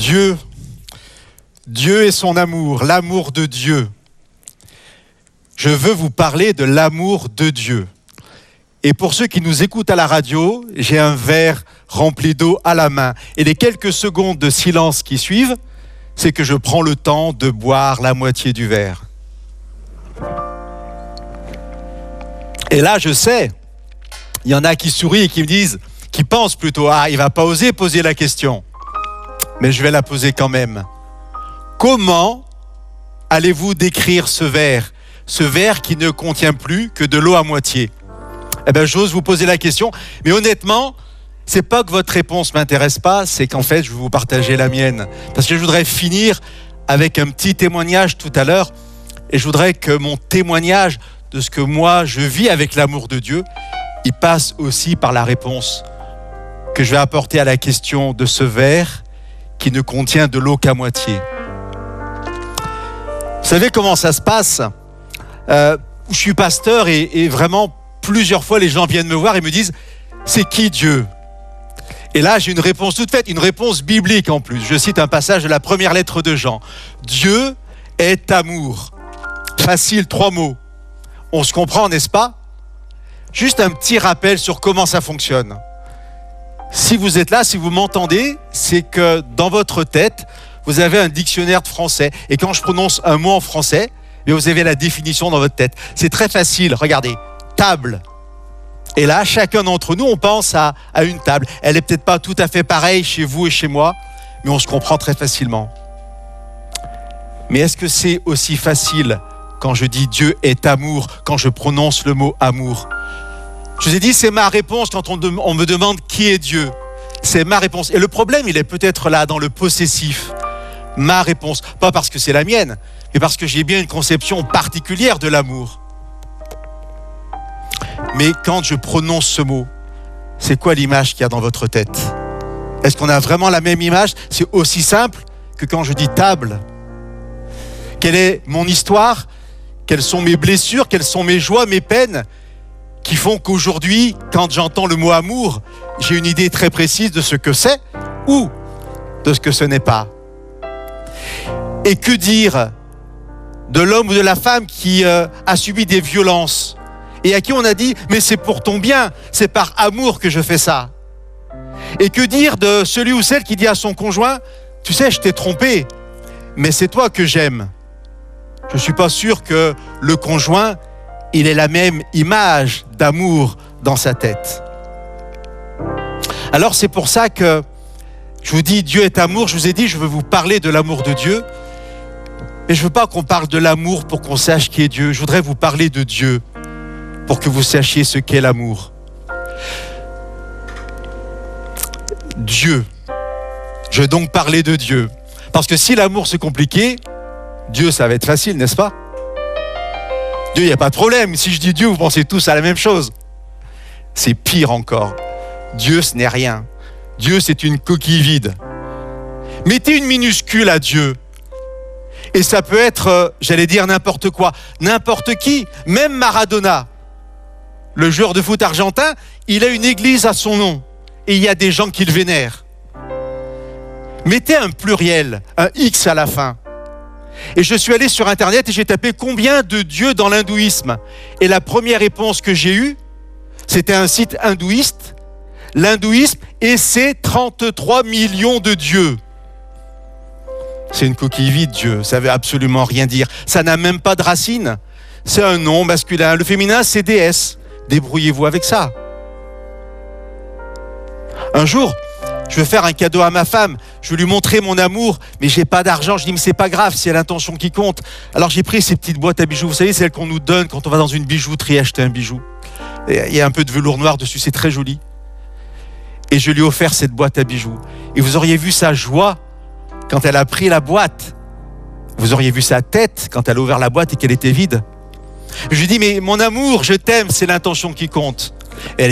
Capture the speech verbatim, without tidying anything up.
Dieu, Dieu et son amour, l'amour de Dieu. Je veux vous parler de l'amour de Dieu. Et pour ceux qui nous écoutent à la radio, j'ai un verre rempli d'eau à la main. Et les quelques secondes de silence qui suivent, c'est que je prends le temps de boire la moitié du verre. Et là, je sais, il y en a qui sourient et qui me disent, qui pensent plutôt, ah, il ne va pas oser poser la question. Mais je vais la poser quand même. Comment allez-vous décrire ce verre, ce verre qui ne contient plus que de l'eau à moitié? Eh bien, j'ose vous poser la question, mais honnêtement, c'est pas que votre réponse m'intéresse pas, c'est qu'en fait, je vais vous partager la mienne. Parce que je voudrais finir avec un petit témoignage tout à l'heure, et je voudrais que mon témoignage de ce que moi, je vis avec l'amour de Dieu, il passe aussi par la réponse que je vais apporter à la question de ce verre qui ne contient de l'eau qu'à moitié. Vous savez comment ça se passe? euh, Je suis pasteur et, et vraiment, plusieurs fois, les gens viennent me voir et me disent « C'est qui Dieu ?» Et là, j'ai une réponse toute faite, une réponse biblique en plus. Je cite un passage de la première lettre de Jean. « Dieu est amour. » Facile, trois mots. On se comprend, n'est-ce pas? Juste un petit rappel sur comment ça fonctionne. Si vous êtes là, si vous m'entendez, c'est que dans votre tête, vous avez un dictionnaire de français. Et quand je prononce un mot en français, vous avez la définition dans votre tête. C'est très facile. Regardez, table. Et là, chacun d'entre nous, on pense à, à une table. Elle n'est peut-être pas tout à fait pareille chez vous et chez moi, mais on se comprend très facilement. Mais est-ce que c'est aussi facile quand je dis Dieu est amour, quand je prononce le mot amour? Je vous ai dit, c'est ma réponse quand on, on me demande qui est Dieu. C'est ma réponse. Et le problème, il est peut-être là, dans le possessif. Ma réponse. Pas parce que c'est la mienne, mais parce que j'ai bien une conception particulière de l'amour. Mais quand je prononce ce mot, c'est quoi l'image qu'il y a dans votre tête? Est-ce qu'on a vraiment la même image? C'est aussi simple que quand je dis table. Quelle est mon histoire? Quelles sont mes blessures? Quelles sont mes joies, mes peines qui font qu'aujourd'hui, quand j'entends le mot amour, j'ai une idée très précise de ce que c'est ou de ce que ce n'est pas. Et que dire de l'homme ou de la femme qui euh, a subi des violences et à qui on a dit « mais c'est pour ton bien, c'est par amour que je fais ça ». Et que dire de celui ou celle qui dit à son conjoint « tu sais, je t'ai trompé, mais c'est toi que j'aime ». Je ne suis pas sûr que le conjoint, il ait la même image d'amour dans sa tête. Alors c'est pour ça que je vous dis Dieu est amour. Je vous ai dit, je veux vous parler de l'amour de Dieu. Mais je ne veux pas qu'on parle de l'amour pour qu'on sache qui est Dieu. Je voudrais vous parler de Dieu pour que vous sachiez ce qu'est l'amour. Dieu. Je vais donc parler de Dieu. Parce que si l'amour c'est compliqué, Dieu ça va être facile, n'est-ce pas? Dieu, il n'y a pas de problème. Si je dis Dieu, vous pensez tous à la même chose. C'est pire encore. Dieu, ce n'est rien. Dieu, c'est une coquille vide. Mettez une minuscule à Dieu. Et ça peut être, euh, j'allais dire n'importe quoi. N'importe qui, même Maradona. Le joueur de foot argentin, il a une église à son nom. Et il y a des gens qui le vénèrent. Mettez un pluriel, un X à la fin. Et je suis allé sur Internet et j'ai tapé combien de dieux dans l'hindouisme. Et la première réponse que j'ai eue, c'était un site hindouiste. L'hindouisme et ses trente-trois millions de dieux. C'est une coquille vide, Dieu. Ça veut absolument rien dire. Ça n'a même pas de racine. C'est un nom masculin. Le féminin, c'est déesse. Débrouillez-vous avec ça. Un jour, je veux faire un cadeau à ma femme, je veux lui montrer mon amour, mais j'ai pas d'argent. Je dis, mais c'est pas grave, c'est l'intention qui compte. Alors j'ai pris ces petites boîtes à bijoux, vous savez, celles qu'on nous donne quand on va dans une bijouterie acheter un bijou. Il y a un peu de velours noir dessus, c'est très joli. Et je lui ai offert cette boîte à bijoux. Et vous auriez vu sa joie quand elle a pris la boîte. Vous auriez vu sa tête quand elle a ouvert la boîte et qu'elle était vide. Je lui ai dit, mais mon amour, je t'aime, c'est l'intention qui compte. Et elle